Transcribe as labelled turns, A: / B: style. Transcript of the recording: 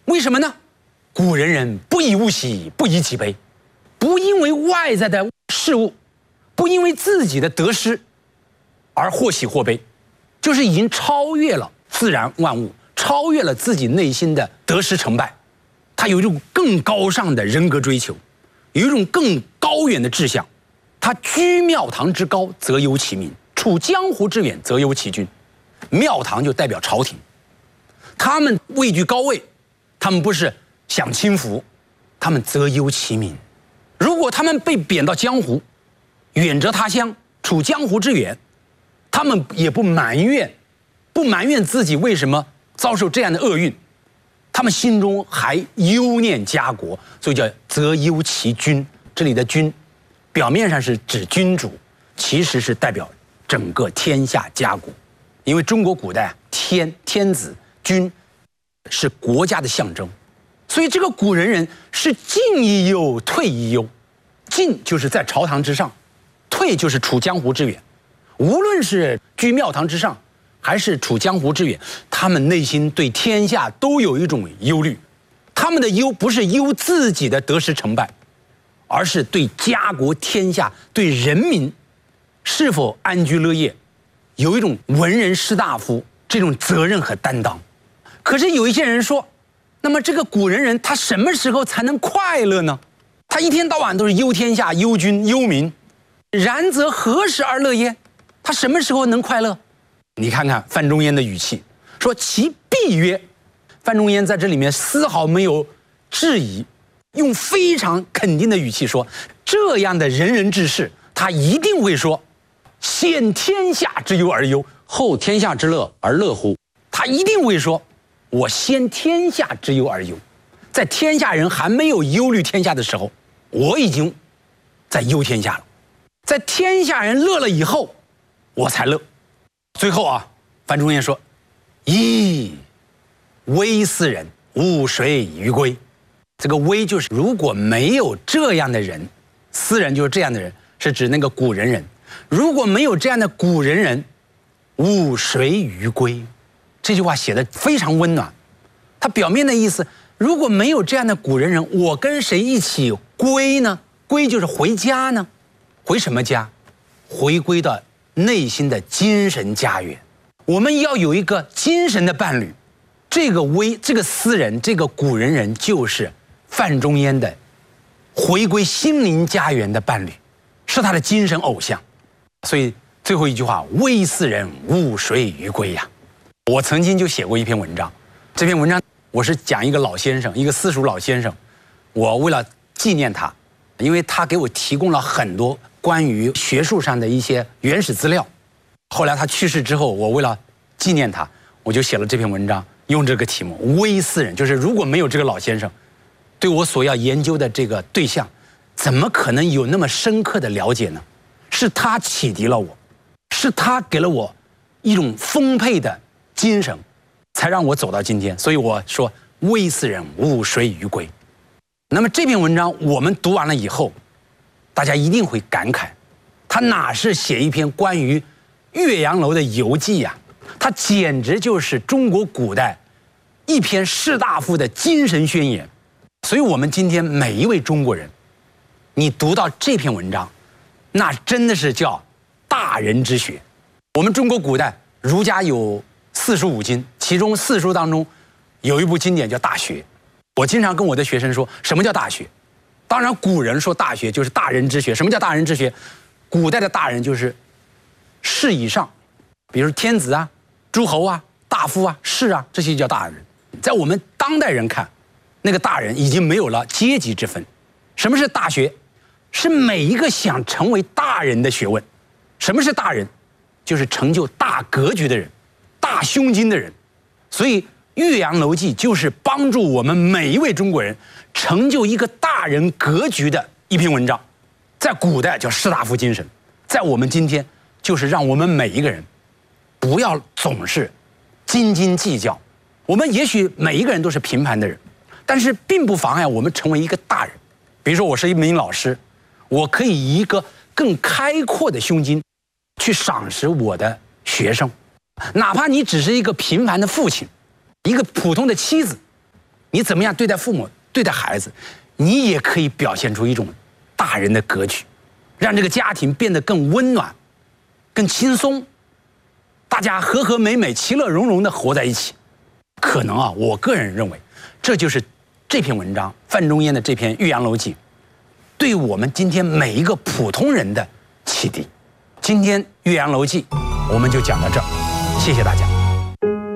A: 为什么呢？古人人不以物喜，不以己悲，不因为外在的事物，不因为自己的得失而或喜或悲，就是已经超越了自然万物，超越了自己内心的得失成败。他有一种更高尚的人格追求，有一种更高远的志向。他居庙堂之高，则忧其民；处江湖之远，则忧其君。庙堂就代表朝廷，他们位居高位，他们不是享清福，他们则忧其民。如果他们被贬到江湖，远谪他乡，处江湖之远，他们也不埋怨自己为什么遭受这样的厄运，他们心中还忧念家国，所以叫则忧其君。这里的君，表面上是指君主，其实是代表整个天下家国。因为中国古代天子君是国家的象征，所以这个古人是进亦忧，退亦忧。进就是在朝堂之上，退就是处江湖之远。无论是居庙堂之上，还是处江湖之远，他们内心对天下都有一种忧虑。他们的忧不是忧自己的得失成败，而是对家国天下、对人民是否安居乐业，有一种文人士大夫这种责任和担当。可是有一些人说，那么这个古人他什么时候才能快乐呢？他一天到晚都是忧天下、忧君、忧民，然则何时而乐耶？他什么时候能快乐？你看看范仲淹的语气，说其必曰。范仲淹在这里面丝毫没有质疑，用非常肯定的语气说，这样的仁人志士，他一定会说，先天下之忧而忧，后天下之乐而乐乎。他一定会说，我先天下之忧而忧，在天下人还没有忧虑天下的时候，我已经在忧天下了。在天下人乐了以后，我才乐。最后啊，范仲淹说，噫！危斯人，吾谁与归？这个危就是如果没有这样的人，斯人就是这样的人，是指那个古人。如果没有这样的古人，吾谁与归？这句话写得非常温暖。它表面的意思，如果没有这样的古人，我跟谁一起归呢？归就是回家呢？回什么家？回归到内心的精神家园。我们要有一个精神的伴侣。这个斯人，这个古人就是范仲淹的回归心灵家园的伴侣，是他的精神偶像。所以最后一句话，危斯人，吾谁与归呀？我曾经就写过一篇文章，这篇文章我是讲一个老先生，一个私塾老先生，我为了纪念他，因为他给我提供了很多关于学术上的一些原始资料。后来他去世之后，我为了纪念他，我就写了这篇文章，用这个题目“危斯人”，就是如果没有这个老先生，对我所要研究的这个对象，怎么可能有那么深刻的了解呢？是他启迪了我，是他给了我一种丰沛的精神，才让我走到今天。所以我说“危斯人，吾谁与归”。那么这篇文章我们读完了以后，大家一定会感慨，他哪是写一篇关于岳阳楼的游记呀？它简直就是中国古代一篇士大夫的精神宣言。所以我们今天每一位中国人，你读到这篇文章，那真的是叫大人之学。我们中国古代儒家有45经，其中4书当中有一部经典叫《大学》。我经常跟我的学生说，什么叫大学？当然古人说大学就是大人之学。什么叫大人之学？古代的大人就是士以上，比如天子啊、诸侯啊、大夫啊、士啊，这些叫大人。在我们当代人看，那个大人已经没有了阶级之分。什么是大学？是每一个想成为大人的学问。什么是大人？就是成就大格局的人，大胸襟的人。所以《岳阳楼记》就是帮助我们每一位中国人成就一个大人格局的一篇文章。在古代叫士大夫精神，在我们今天就是让我们每一个人不要总是斤斤计较。我们也许每一个人都是平凡的人，但是并不妨碍我们成为一个大人。比如说我是一名老师，我可以以一个更开阔的胸襟去赏识我的学生。哪怕你只是一个平凡的父亲，一个普通的妻子， 你怎么样对待父母、对待孩子，你也可以表现出一种大人的格局，让这个家庭变得更温暖、更轻松，大家和和美美、其乐融融地活在一起。可能啊，我个人认为，这就是这篇文章范仲淹的这篇《岳阳楼记》，对我们今天每一个普通人的启迪。今天《岳阳楼记》我们就讲到这儿，谢谢大家。